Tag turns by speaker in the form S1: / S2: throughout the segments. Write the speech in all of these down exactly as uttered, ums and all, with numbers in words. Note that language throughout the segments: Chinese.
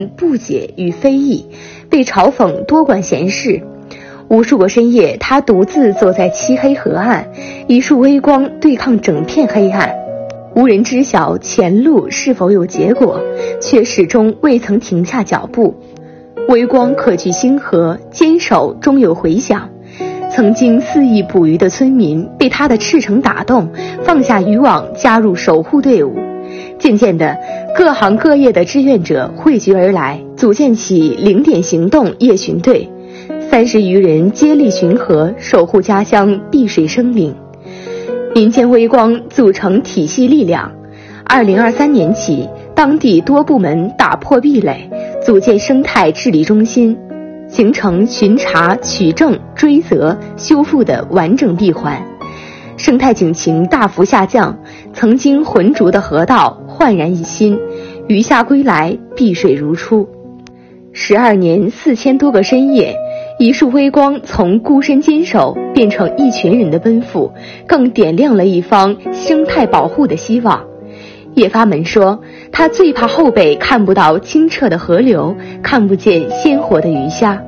S1: 不解与非议，被嘲讽多管闲事。无数个深夜，他独自坐在漆黑河岸，一束微光对抗整片黑暗。无人知晓前路是否有结果，却始终未曾停下脚步。微光可据星河，坚守终有回响。曾经肆意捕鱼的村民被他的赤诚打动，放下渔网加入守护队伍。渐渐的，各行各业的志愿者汇聚而来，组建起零点行动夜巡队。三十余人接力巡河，守护家乡碧水生灵。民间微光组成体系力量。二零二三年起，当地多部门打破壁垒，组建生态治理中心，形成巡查、取证、追责、修复的完整闭环。生态景情大幅下降，曾经浑浊的河道焕然一新，鱼虾归来，碧水如初。十二年四千多个深夜，一束微光从孤身坚守变成一群人的奔赴，更点亮了一方生态保护的希望。叶发门说，他最怕后辈看不到清澈的河流，看不见鲜活的鱼虾。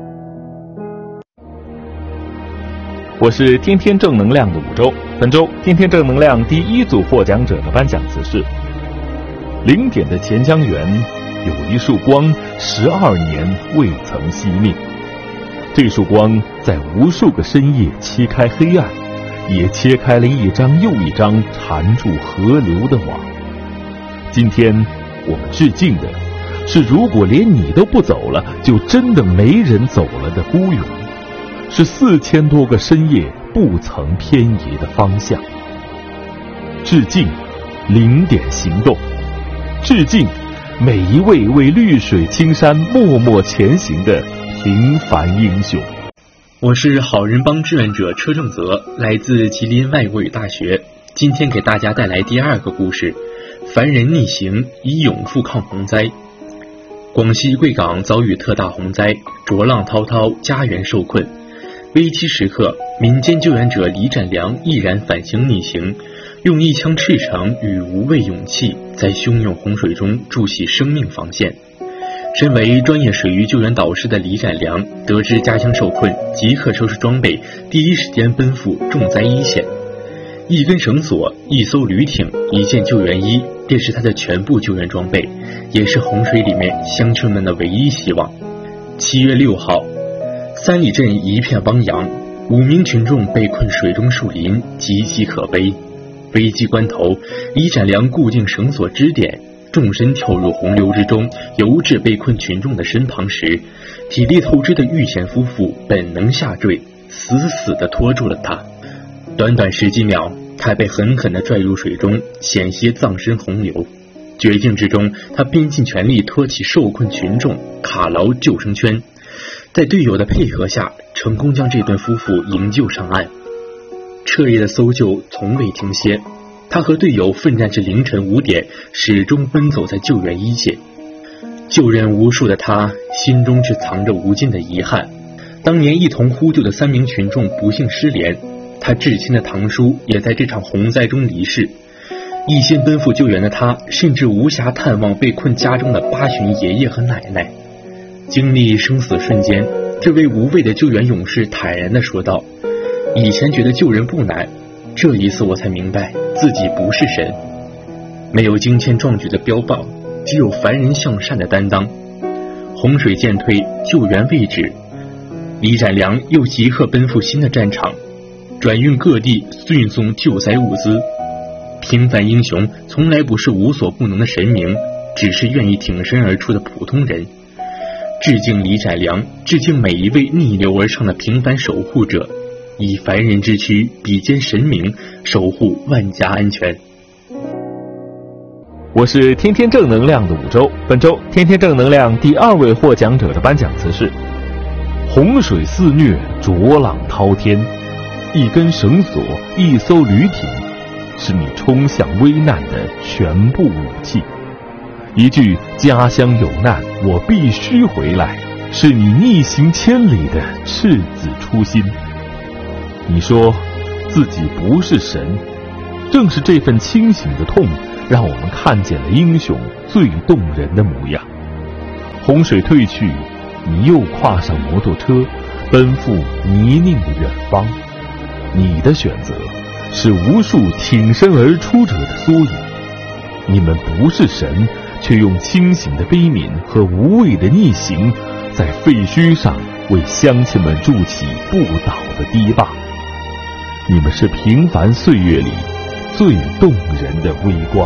S2: 我是天天正能量的五洲，本周天天正能量第一组获奖者的颁奖词是：零点的钱江源有一束光，十二年未曾熄灭。这束光在无数个深夜切开黑暗，也切开了一张又一张缠住河流的网。今天我们致敬的是，如果连你都不走了，就真的没人走了的孤勇，是四千多个深夜不曾偏移的方向。致敬零点行动，致敬每一位为绿水青山默默前行的平凡英雄。
S3: 我是好人帮志愿者车正泽，来自吉林外国语大学。今天给大家带来第二个故事：凡人逆行，以勇赴抗洪灾。广西贵港遭遇特大洪灾，浊浪滔滔，家园受困。危机时刻，民间救援者李展良毅然反行逆行，用一腔赤诚与无畏勇气，在汹涌洪水中筑起生命防线。身为专业水域救援导师的李展良，得知家乡受困，即刻收拾装备，第一时间奔赴重灾一线。一根绳索，一艘旅艇，一件救援衣，这是他的全部救援装备，也是洪水里面乡村们的唯一希望。七月六号，三里镇一片汪洋，五名群众被困水中树林，岌岌可危。危机关头，李展良固定绳索支点，纵身跳入洪流之中，游至被困群众的身旁时，体力透支的遇险夫妇本能下坠，死死地拖住了他。短短十几秒，他被狠狠地拽入水中，险些葬身洪流。绝境之中，他拼尽全力托起受困群众，卡牢救生圈，在队友的配合下，成功将这对夫妇营救上岸。彻夜的搜救从未停歇，他和队友奋战至凌晨五点，始终奔走在救援一线。救人无数的他，心中只藏着无尽的遗憾。当年一同呼救的三名群众不幸失联，他至亲的堂叔也在这场洪灾中离世。一心奔赴救援的他，甚至无暇探望被困家中的八旬爷爷和奶奶。经历生死瞬间，这位无畏的救援勇士坦然地说道：以前觉得救人不难，这一次我才明白自己不是神。没有惊天壮举的标榜，只有凡人向善的担当。洪水渐退，救援未止，李展良又即刻奔赴新的战场，转运各地运送救灾物资。平凡英雄从来不是无所不能的神明，只是愿意挺身而出的普通人。致敬李展良，致敬每一位逆流而上的平凡守护者，以凡人之躯比肩神明，守护万家安全。
S2: 我是天天正能量的五洲，本周天天正能量第二位获奖者的颁奖词是：洪水肆虐，浊浪滔天，一根绳索，一艘旅艇，是你冲向危难的全部武器。一句家乡有难，我必须回来，是你逆行千里的赤子初心。你说自己不是神，正是这份清醒的痛，让我们看见了英雄最动人的模样。 洪水退去，你又跨上摩托车，奔赴泥泞的远方。你的选择是无数挺身而出者的缩影。你们不是神，却用清醒的悲悯和无畏的逆行，在废墟上为乡亲们筑起不倒的堤坝。你们是平凡岁月里最动人的微光。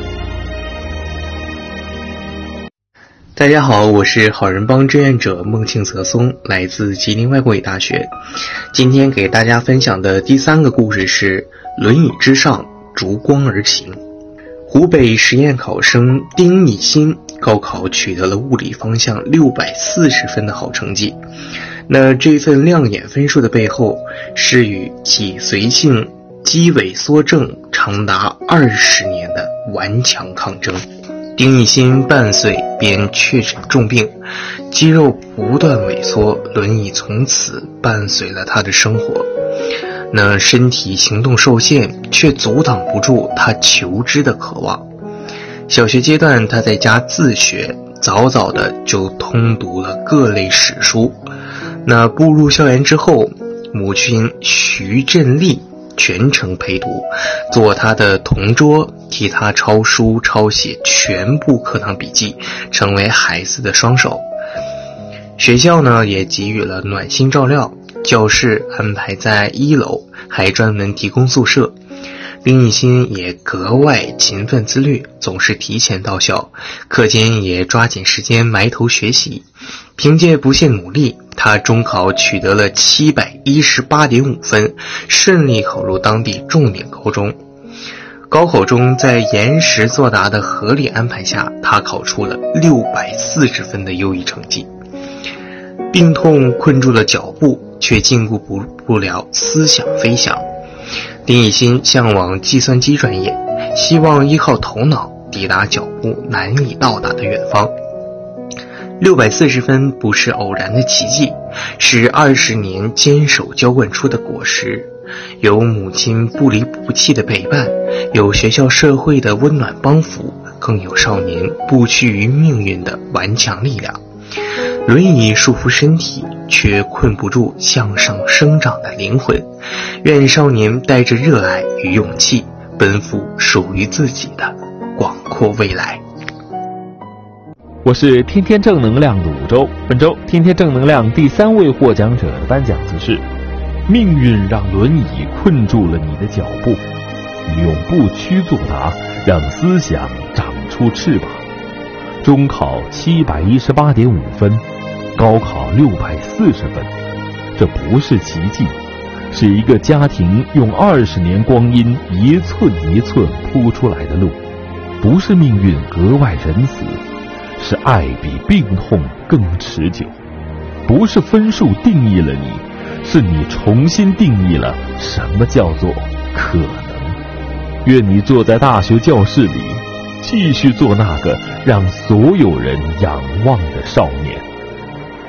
S4: 大家好，我是好人帮志愿者孟庆泽松，来自吉林外国语大学。今天给大家分享的第三个故事是轮椅之上，逐光而行。湖北实验考生丁以新高考取得了物理方向六百四十分的好成绩。那这份亮眼分数的背后，是与脊髓性肌萎缩症长达二十年的顽强抗争。丁以新半岁便确诊重病，肌肉不断萎缩，轮椅从此伴随了他的生活。那身体行动受限，却阻挡不住他求知的渴望。小学阶段，他在家自学，早早的就通读了各类史书。那步入校园之后，母亲徐振丽全程陪读，做他的同桌，替他抄书抄写全部课堂笔记，成为孩子的双手。学校呢也给予了暖心照料，教室安排在一楼，还专门提供宿舍。丁以新也格外勤奋自律，总是提前到校，课间也抓紧时间埋头学习。凭借不懈努力，他中考取得了七百一十八点五分，顺利考入当地重点高中。高考中，在严实作答的合理安排下，他考出了六百四十分的优异成绩。病痛困住了脚步，却禁锢不不了思想飞翔。丁以新向往计算机专业，希望依靠头脑抵达脚步难以到达的远方。六百四十分不是偶然的奇迹，是二十年坚守浇灌出的果实。有母亲不离不弃的陪伴，有学校社会的温暖帮扶，更有少年不屈于命运的顽强力量。轮椅束缚身体，却困不住向上生长的灵魂。愿少年带着热爱与勇气，奔赴属于自己的广阔未来。
S2: 我是天天正能量的五周，本周天天正能量第三位获奖者的颁奖词是：命运让轮椅困住了你的脚步，你用不屈作答让思想长出翅膀。中考七百一十八点五分，高考六百四十分，这不是奇迹，是一个家庭用二十年光阴一寸一寸铺出来的路。不是命运格外仁慈，是爱比病痛更持久。不是分数定义了你，是你重新定义了什么叫做可能。愿你坐在大学教室里，继续做那个让所有人仰望的少年。